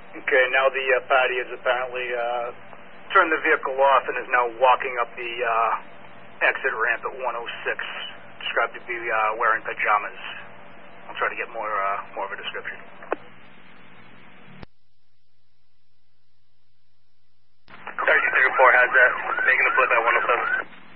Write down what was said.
Okay, now the party has apparently turned the vehicle off and is now walking up the exit ramp at 106. Described to be wearing pajamas. I'll try to get more of a description. 3234 has that, making the flip at 107.